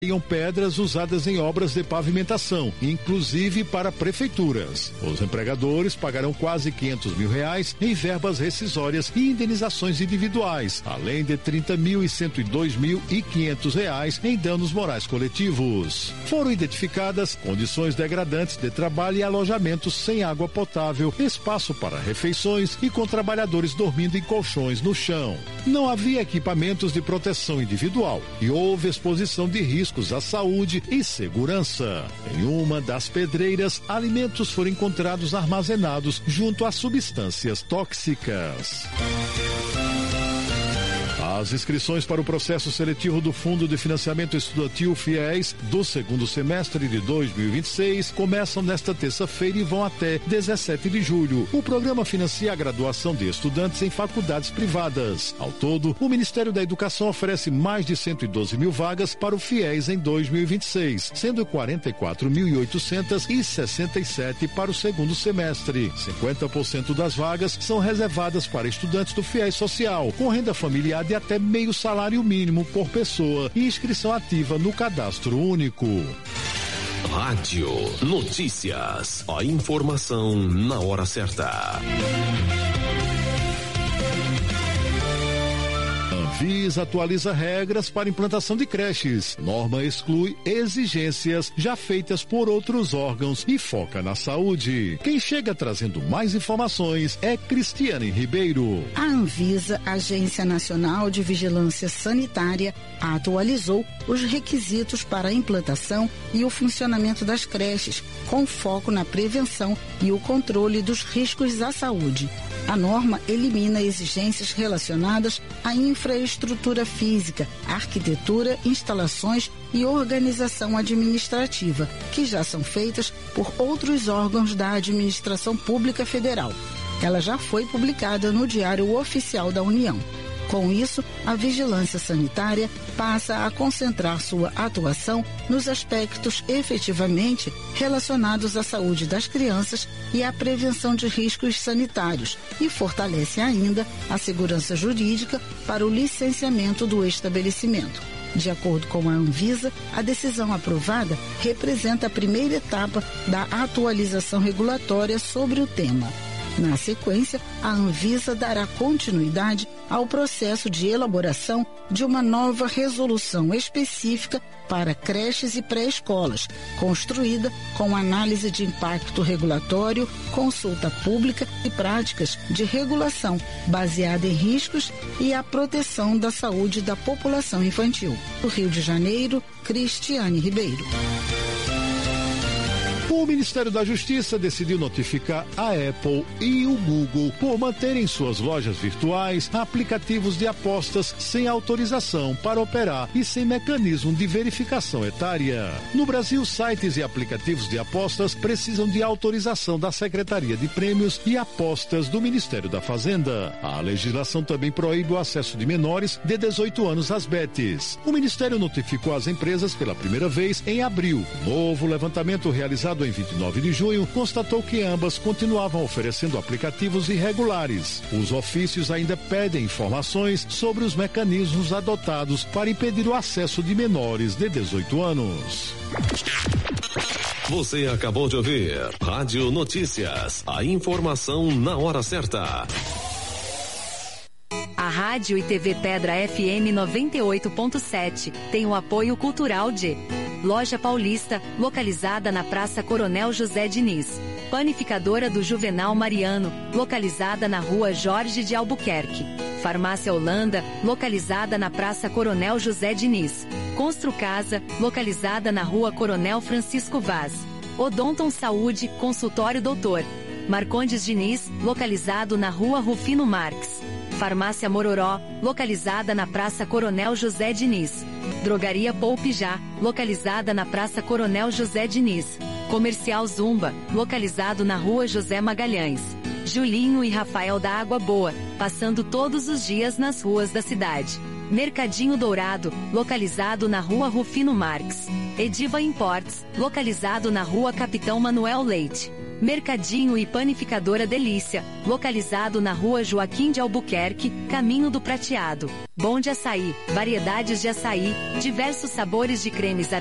pedras usadas em obras de pavimentação, inclusive para prefeituras. Os empregadores pagarão quase R$500 mil em verbas rescisórias e indenizações individuais, além de R$30.000 e R$102.500 em danos morais coletivos. Foram identificadas condições degradantes de trabalho e alojamentos sem água potável, espaço para refeições e com trabalhadores dormindo em colchões no chão. Não havia equipamentos de proteção individual e houve exposição de riscos à saúde e segurança. Em uma das pedreiras, alimentos foram encontrados armazenados junto a substâncias tóxicas. As inscrições para o processo seletivo do Fundo de Financiamento Estudantil FIES do segundo semestre de 2026 começam nesta terça-feira e vão até 17 de julho. O programa financia a graduação de estudantes em faculdades privadas. Ao todo, o Ministério da Educação oferece mais de 112 mil vagas para o FIES em 2026, sendo 44.867 para o segundo semestre. 50% das vagas são reservadas para estudantes do FIES Social, com renda familiar de até meio salário mínimo por pessoa e inscrição ativa no cadastro único. Rádio Notícias. A informação na hora certa. Anvisa atualiza regras para implantação de creches. Norma exclui exigências já feitas por outros órgãos e foca na saúde. Quem chega trazendo mais informações é Cristiane Ribeiro. A Anvisa, Agência Nacional de Vigilância Sanitária, atualizou os requisitos para a implantação e o funcionamento das creches, com foco na prevenção e o controle dos riscos à saúde. A norma elimina exigências relacionadas à infraestrutura física, arquitetura, instalações e organização administrativa, que já são feitas por outros órgãos da Administração Pública Federal. Ela já foi publicada no Diário Oficial da União. Com isso, a vigilância sanitária passa a concentrar sua atuação nos aspectos efetivamente relacionados à saúde das crianças e à prevenção de riscos sanitários e fortalece ainda a segurança jurídica para o licenciamento do estabelecimento. De acordo com a Anvisa, a decisão aprovada representa a primeira etapa da atualização regulatória sobre o tema. Na sequência, a Anvisa dará continuidade ao processo de elaboração de uma nova resolução específica para creches e pré-escolas, construída com análise de impacto regulatório, consulta pública e práticas de regulação baseada em riscos e a proteção da saúde da população infantil. Do Rio de Janeiro, Cristiane Ribeiro. O Ministério da Justiça decidiu notificar a Apple e o Google por manterem suas lojas virtuais aplicativos de apostas sem autorização para operar e sem mecanismo de verificação etária. No Brasil, sites e aplicativos de apostas precisam de autorização da Secretaria de Prêmios e Apostas do Ministério da Fazenda. A legislação também proíbe o acesso de menores de 18 anos às bets. O Ministério notificou as empresas pela primeira vez em abril. Novo levantamento realizado em 29 de junho, constatou que ambas continuavam oferecendo aplicativos irregulares. Os ofícios ainda pedem informações sobre os mecanismos adotados para impedir o acesso de menores de 18 anos. Você acabou de ouvir Rádio Notícias, a informação na hora certa. A Rádio e TV Pedra FM 98.7 tem o apoio cultural de Loja Paulista, localizada na Praça Coronel José Diniz. Panificadora do Juvenal Mariano, localizada na Rua Jorge de Albuquerque. Farmácia Holanda, localizada na Praça Coronel José Diniz. Construcasa, localizada na Rua Coronel Francisco Vaz. Odonton Saúde, Consultório Doutor. Marcondes Diniz, localizado na Rua Rufino Marques. Farmácia Mororó, localizada na Praça Coronel José Diniz. Drogaria Poupe Já, localizada na Praça Coronel José Diniz. Comercial Zumba, localizado na Rua José Magalhães. Julinho e Rafael da Água Boa, passando todos os dias nas ruas da cidade. Mercadinho Dourado, localizado na Rua Rufino Marques. Ediva Imports, localizado na Rua Capitão Manuel Leite. Mercadinho e Panificadora Delícia, localizado na Rua Joaquim de Albuquerque, Caminho do Prateado. Bom de açaí, variedades de açaí, diversos sabores de cremes